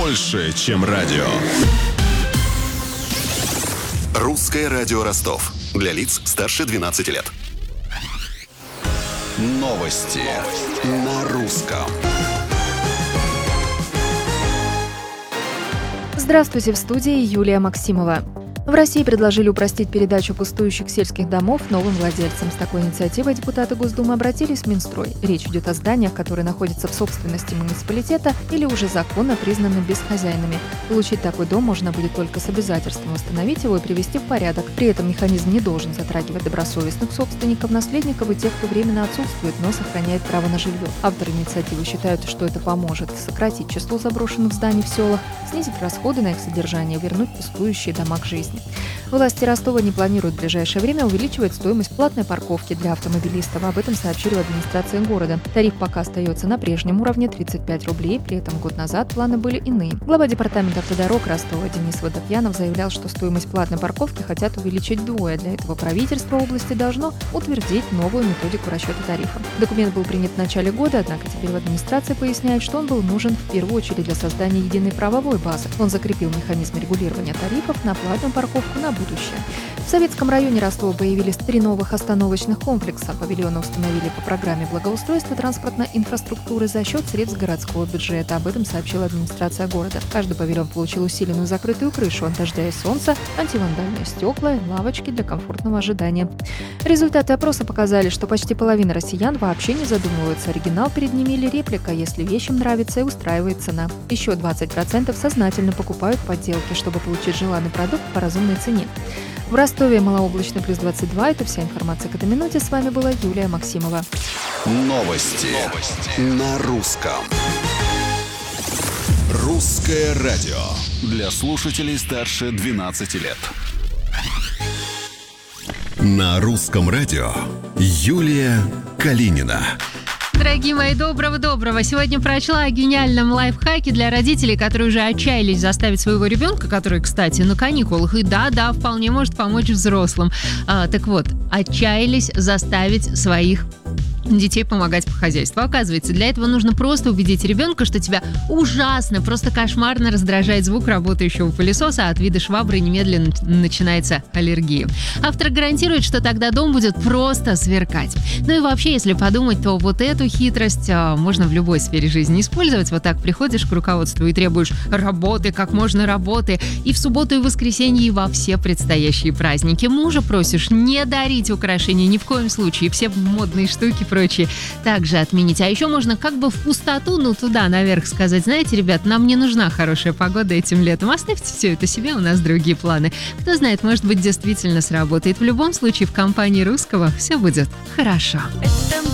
больше, чем радио. Русское радио Ростов. Для лиц старше 12 лет. Новости на русском. Здравствуйте, в студии Юлия Максимова. В России предложили упростить передачу пустующих сельских домов новым владельцам. С такой инициативой депутаты Госдумы обратились в Минстрой. Речь идет о зданиях, которые находятся в собственности муниципалитета или уже законно признаны бесхозяйными. Получить такой дом можно будет только с обязательством восстановить его и привести в порядок. При этом механизм не должен затрагивать добросовестных собственников, наследников и тех, кто временно отсутствует, но сохраняет право на жилье. Авторы инициативы считают, что это поможет сократить число заброшенных зданий в селах, снизить расходы на их содержание, вернуть пустующие дома к жизни. Власти Ростова не планируют в ближайшее время увеличивать стоимость платной парковки для автомобилистов. Об этом сообщили в администрации города. Тариф пока остается на прежнем уровне – 35 рублей. При этом год назад планы были иные. Глава департамента автодорог Ростова Денис Водопьянов заявлял, что стоимость платной парковки хотят увеличить вдвое. Для этого правительство области должно утвердить новую методику расчета тарифа. Документ был принят в начале года, однако теперь в администрации поясняют, что он был нужен в первую очередь для создания единой правовой базы. Он закрепил механизм регулирования тарифов на платную парковку на будущее. В Советском районе Ростова появились 3 новых остановочных комплекса. Павильоны установили по программе благоустройства транспортной инфраструктуры за счет средств городского бюджета. Об этом сообщила администрация города. Каждый павильон получил усиленную закрытую крышу от дождя и солнца, антивандальные стекла и лавочки для комфортного ожидания. Результаты опроса показали, что почти половина россиян вообще не задумываются, оригинал перед ними или реплика, если вещь им нравится и устраивает цена. Еще 20% сознательно покупают подделки, чтобы получить желанный продукт по разумной цене. В Ростове малооблачно плюс 22. Это вся информация к этой минуте. С вами была Юлия Максимова. Новости на русском. Русское радио. Для слушателей старше 12 лет. На русском радио Юлия Калинина. Дорогие мои, доброго-доброго. Сегодня прочла о гениальном лайфхаке для родителей, которые уже отчаялись заставить своего ребенка, который, кстати, на каникулах, и да, вполне может помочь взрослым. Так вот, отчаялись заставить своих детей помогать по хозяйству. Оказывается, для этого нужно просто убедить ребенка, что тебя ужасно, просто кошмарно раздражает звук работающего пылесоса, а от вида швабры немедленно начинается аллергия. Автор гарантирует, что тогда дом будет просто сверкать. Ну и вообще, если подумать, то вот эту хитрость можно в любой сфере жизни использовать. Вот так приходишь к руководству и требуешь работы, как можно работы, и в субботу и воскресенье, и во все предстоящие праздники. Мужа просишь не дарить украшения ни в коем случае, все модные штуки прочие также отменить. А еще можно как бы в пустоту, туда наверх сказать: знаете, ребят, нам не нужна хорошая погода этим летом, оставьте все это себе, у нас другие планы. Кто знает, может быть, действительно сработает. В любом случае, в компании русского все будет хорошо. Это